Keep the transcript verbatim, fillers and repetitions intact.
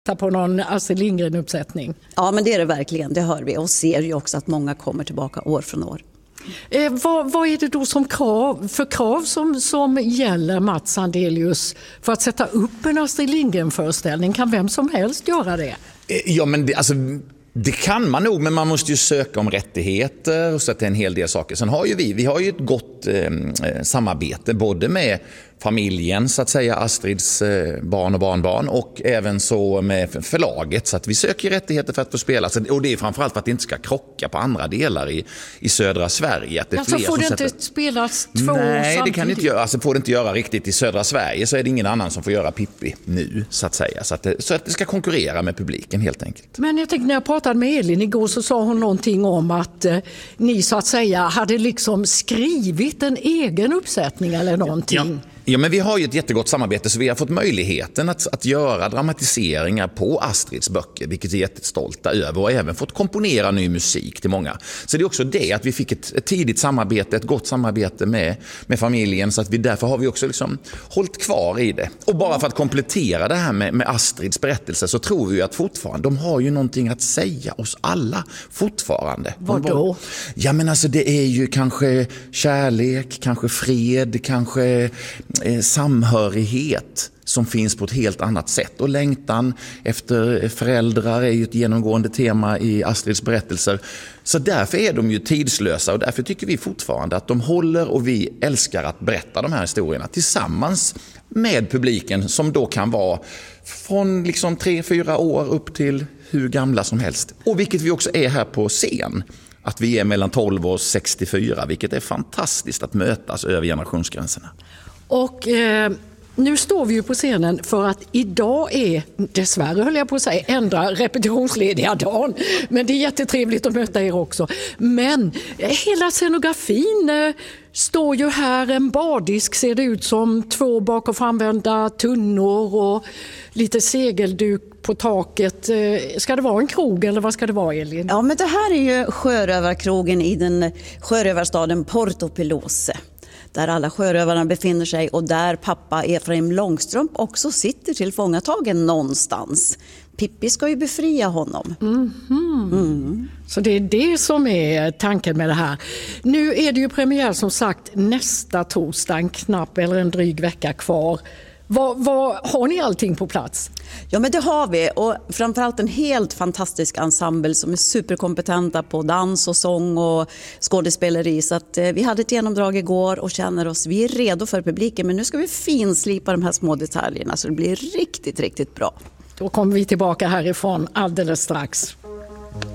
på någon Astrid Lindgren-uppsättning. Ja, men det är det verkligen. Det hör vi och ser ju också att många kommer tillbaka år från år. Eh, vad, vad är det då som krav, för krav som, som gäller, Mats Sandelius, för att sätta upp en Astrid Lindgren-föreställning? Kan vem som helst göra det? Ja, men det, alltså, det kan man nog, men man måste ju söka om rättigheter och så att det är en hel del saker. Sen har ju vi, vi har ju ett gott eh, samarbete både med familjen, så att säga, Astrids eh, barn och barnbarn, och även så med förlaget, så att vi söker rättigheter för att få spela. Och det är framförallt för att det inte ska krocka på andra delar i, i södra Sverige. Att det är alltså fler får det som inte sätter... spelas två Nej, samtidigt? det kan det inte göra. Alltså får det inte göra riktigt i södra Sverige, så är det ingen annan som får göra Pippi nu, så att säga. Så att det, så att det ska konkurrera med publiken helt enkelt. Men jag tänkte, när jag pratade med Elin igår så sa hon någonting om att eh, ni så att säga hade liksom skrivit en egen uppsättning eller någonting. Ja. Ja, men vi har ju ett jättegott samarbete, så vi har fått möjligheten att, att göra dramatiseringar på Astrids böcker, vilket vi är jättestolta över, och även fått komponera ny musik till många. Så det är också det att vi fick ett, ett tidigt samarbete, ett gott samarbete med, med familjen, så att vi därför har vi också liksom hållit kvar i det. Och bara för att komplettera det här med, med Astrids berättelse, så tror vi ju att fortfarande, de har ju någonting att säga oss alla fortfarande. Vad då? Ja, men alltså det är ju kanske kärlek, kanske fred, kanske samhörighet som finns på ett helt annat sätt. Och längtan efter föräldrar är ju ett genomgående tema i Astrids berättelser. Så därför är de ju tidslösa, och därför tycker vi fortfarande att de håller, och vi älskar att berätta de här historierna tillsammans med publiken, som då kan vara från liksom tre, fyra år upp till hur gamla som helst. Och vilket vi också är här på scen. Att vi är mellan tolv och sextiofyra, vilket är fantastiskt att mötas över generationsgränserna. Och eh, nu står vi ju på scenen för att idag är, dessvärre höll jag på att säga, ändra repetitionslediga dagen. Men det är jättetrevligt att möta er också. Men eh, hela scenografin eh, står ju här, en bardisk ser det ut som, två bak- och framvända tunnor och lite segelduk på taket. Ska det vara en krog eller vad ska det vara, Elin? Ja, men det här är ju sjörövarkrogen i den sjörövarstaden Porto Pelose, där alla sjörövarna befinner sig och där pappa Efraim Långstrump också sitter tillfångatagen någonstans. Pippi ska ju befria honom. Mm-hmm. Mm. Så det är det som är tanken med det här. Nu är det ju premiär som sagt nästa torsdag, en knapp eller en dryg vecka kvar. Vad, vad, har ni allting på plats? Ja, men det har vi, och framförallt en helt fantastisk ensemble som är superkompetenta på dans och sång och skådespeleri. Så att, eh, vi hade ett genomdrag igår och känner oss, vi är redo för publiken, men nu ska vi finslipa de här små detaljerna så det blir riktigt, riktigt bra. Då kommer vi tillbaka härifrån alldeles strax.